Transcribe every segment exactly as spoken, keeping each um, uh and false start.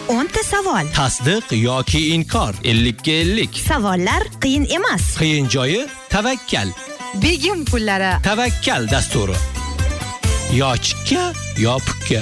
o'n ta savol. Tasdiq yoki inkor. ellik ga ellik. Savollar qiyin emas. Qiyin joyi tavakkal. Begim pullari. Tavakkal dasturi. Yo chikka, yo pukka.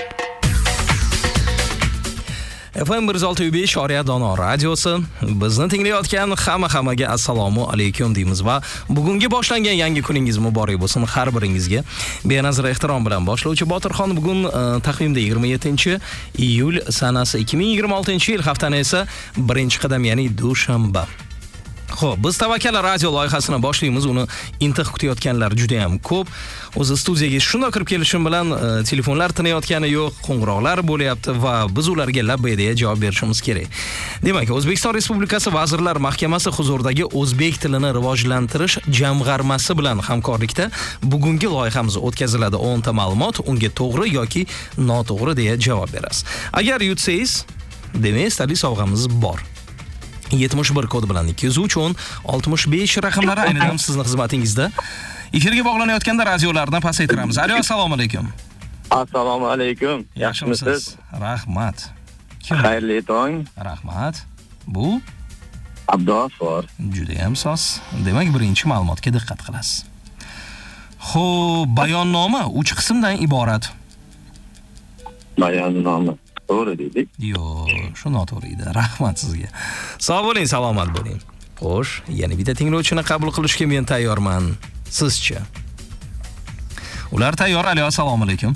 F M bir yuz olti nuqta besh Oriya Dono radiosi. Bizni tinglayotgan hamma-hammaga assalomu alaykum deymiz va bugungi boshlangan yangi kuningiz muborak bo'lsin har biringizga. Benazir ehtirom bilan boshlovchi Botirxon bugun uh, taqvimda yigirma yettinchi iyul sanasi ikki ming yigirma oltinchi yil, haftani esa birinchi qadam, ya'ni dushanba. Xo'p, biz Tavakkal radio loyihasini boshlaymiz. Uni intiq kutayotganlar juda ham ko'p. O'zi studiyaga shunday kirib kelishim bilan uh, telefonlar tinayotgani yo'q, qo'ng'iroqlar bo'lyapti va biz ularga labbayda javob berishimiz kerak. Demak, O'zbekiston Respublikasi Vazirlar Mahkamasi huzuridagi o'zbek tilini rivojlantirish jamg'armasi bilan hamkorlikda bugungi loyihamiz o'tkaziladi. o'n ta ma'lumot, unga to'g'ri yoki noto'g'ri deya javob berasiz. Agar yutsangiz, demak, istali sovg'amiz bor. yetmish bir kod bilan ikki yuz uch o'n oltmish besh raqamlari aynan sizning xizmatingizda. Efirga bog'lanayotganda radiolarni pasaytiramiz. Alo, assalomu alaykum. Assalomu alaykum. Yaxshimisiz? Rahmat. Xayrli tong. Rahmat. Bu Abdulg'affor. Juda ham soz. Demak, birinchi ma'lumotga diqqat qilasiz. Xo'p, bayonnoma uch qismdan iborat. Bayonnoma to'g'ri dedik. Yo'q, shu noto'g'ri edi. Rahmat sizga. Sog' bo'ling, salomat bo'ling. Xo'sh, yana bitta tinglovchini qabul qilishga men tayyorman. Sizchi? Ular tayyor. Alo, assalomu alaykum.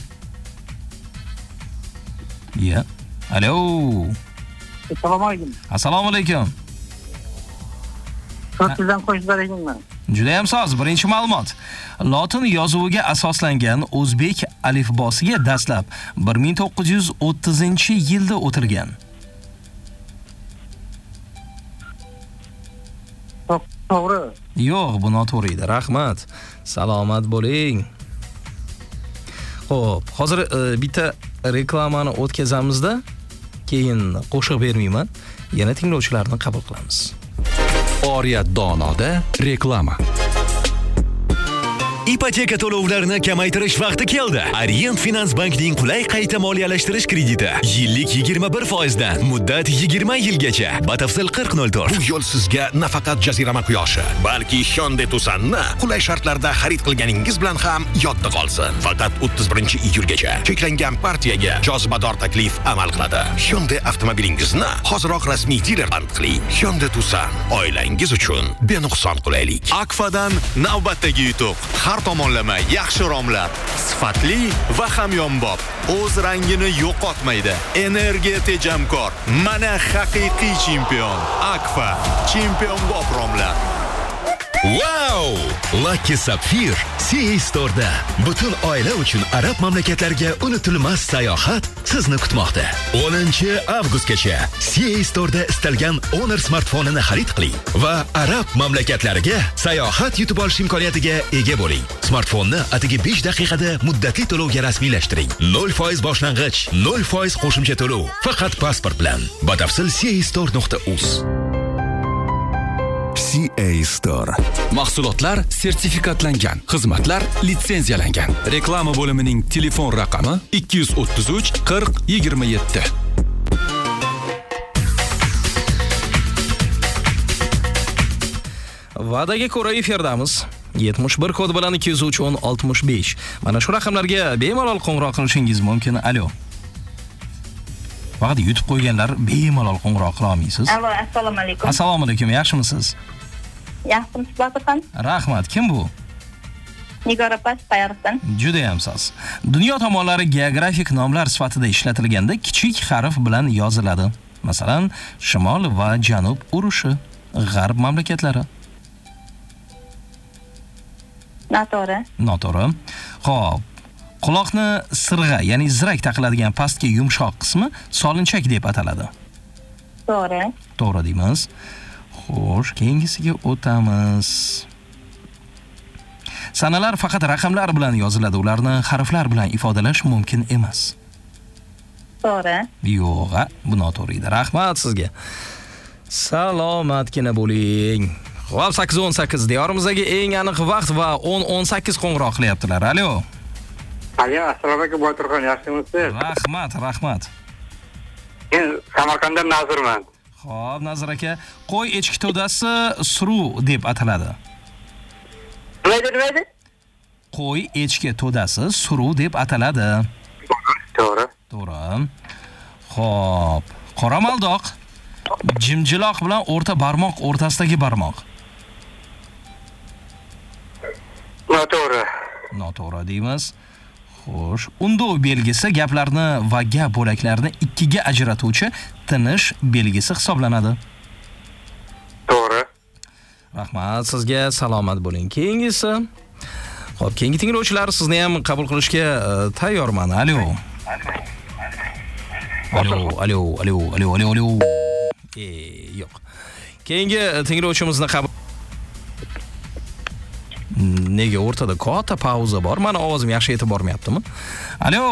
Ya. Alo. Assalomu alaykum. Assalomu alaykum. Sizdan qo'shib ekanman. Juda ham soz. Birinchi ma'lumot. Lotin yozuviga asoslangan o'zbek alifbosiga dastlab bir ming to'qqiz yuz o'ttizinchi yilda o'tilgan. To'g'ri. Yo'q, bu noto'g'ri edi. Rahmat. Salomat bo'ling. Xo'p, hozir e, bitta reklamani o'tkazamizda, keyin qo'shiq bermayman. Yana tinglovchilarni qabul qilamiz. Oriya Donoda reklama. Ipoteka to'lovlarini kamaytirish vaqti keldi. Orient Finans Bankning qulay qayta moliyalashtirish krediti yillik yigirma bir foizdan, muddat yigirma yilgacha. Batafsil qirq nol to'rt. Bu yo'l sizga nafaqat jazirama quyoshi, balki Hyundai Tucson'ni qulay shartlarda xarid qilganingiz bilan ham yodda qolsin. Faqat o'ttiz birinchi iyulgacha cheklangan partiyaga jozibador taklif amal qiladi. Hyundai avtomobilingizni hoziroq rasmiy dilerdan qiling. Hyundai Tucson oilangiz uchun benuqson qulaylik. Akfadan navbatdagi yutuq. Har tomonlama yaxshi romlar, sifatli va hamyonbop, o'z rangini yo'qotmaydi. Energiya tejamkor. Mana haqiqiy chempion. Akfa chempionbop romlar. Wow! Lucky Sapphire C A Store'da butun oila uchun arab mamlakatlariga unutilmas sayohat sizni kutmoqda. o'ninchi avgustgacha C A Store'da istalgan Honor smartfonini xarid qiling va arab mamlakatlariga sayohat yutib olish imkoniyatiga ega bo'ling. Smartfonni atigi besh daqiqada muddatli to'lovga rasmiylashtiring. nol foiz boshlang'ich, nol foiz qo'shimcha to'lov. Faqat pasport bilan. Batafsil c a store nuqta uz. C A Store. Mahsulotlar sertifikatlangan, xizmatlar litsenziyalangan. Reklama bo'limining telefon raqami ikki yuz o'ttiz uch qirq yigirma yetti. Va'daga ko'ra efirdamiz. yetmish bir kod bilan ikki yuz uch o'n oltmish besh. Mana shu raqamlarga bemalol qo'ng'iroq qilishingiz mumkin. Alo. Vaqt yutib qo'yganlar bemalol qo'ng'iroq qila olmaysiz. Alo, assalomu alaykum. Assalomu alaykum, yaxshimisiz? Yaxshimisiz, Botirxon? Rahmat. Kim bu? Nigora Payariqdan. Juda ham soz. Dunyo tomonlari geografik nomlar sifatida ishlatilganda kichik harf bilan yoziladi. Masalan, shimol va janub urushi, g'arb mamlakatlari. Noto'g'ri. Noto'g'ri. Xo'p. Quloqni sirg'a, ya'ni zirak taqiladigan pastki yumshoq qismi solinchak deb ataladi. To'g'ri. To'g'ri deymiz. Xo'sh, keyingisiga o'tamiz. Sanalar faqat raqamlar bilan yoziladi, ularni harflar bilan ifodalash mumkin emas. To'g'ri. Yo'q, bu noto'g'ri edi. Rahmat sizga. Salomatgina bo'ling. Xo'p, sakkiz o'n sakkiz diyorimizdagi eng aniq vaqt va o'n o'n sakkiz qo'ng'iroq qilyaptilar. Alo. Alo, assalomu alaykum Botirxon, yaxshimisiz? Rahmat, rahmat. Men Samarqanddan Nazirman. Xo'p, Nazir aka, qo'y echki to'dasi suruv deb ataladi. Nima edi, nima edi? Qo'y echki to'dasi suruv deb ataladi. To'g'ri. To'g'ri. Xo'p, qora maldoq jimjiloq bilan o'rta barmoq o'rtasidagi barmoq. Noto'g'ri. Noto'g'ri deymiz. Xo'sh, undov belgisi gaplarni va gap bo'laklarini ikkiga ajratuvchi tinish belgisi hisoblanadi. To'g'ri. Rahmat, sizga salomat bo'ling. Keyingisi. Xo'p, keyingi tinglovchilar sizni ham qabul qilishga e, tayyorman. Alo. Alo, alo, alo, alo, alo, alo. E, yo'q. Keyingi tinglovchimizni qabul Nega o'rtada katta pauza bor? Mana ovozim yaxshi yetib bormayaptimi? Alo.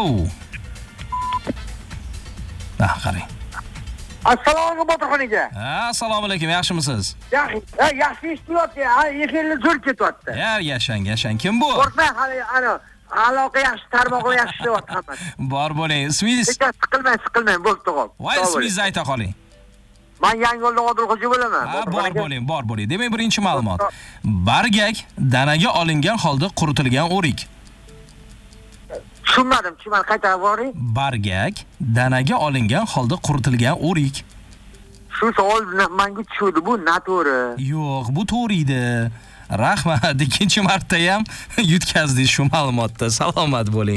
Ah, qarang. Assalomu alaykum Botirxon aka. Ha, assalomu alaykum, yaxshimisiz? Yaxshi, yaxshi eshitilyapti. Efirni zo'r ketyapti. Ya, yashang, yashang. Kim bu? Qo'rqmang, hali ana aloqa yaxshi, tarmoqlar yaxshi ishlayapti hammasi. Bor bo'ling. Ismingiz? Siqilmang, siqilmang, bo'ldi qo'p. Voy, ismingizni ayta qoling. Men Yangiyo'lda Odilxo'ja bo'laman. Ha, bor bo'ling, bor bo'ling. Demak, birinchi ma'lumot. Bargak danaga olingan holda quritilgan o'rik. Tushunmadim, tushunmadim, qaytarib boring. Bargak danaga olingan holda quritilgan o'rik. Shu savol menga tushdi, bu noto'g'ri. Yo'q, bu to'g'ri edi. Rahmat, ikkinchi marta ham yutkazdingiz shu ma'lumotda. Salomat bo'ling.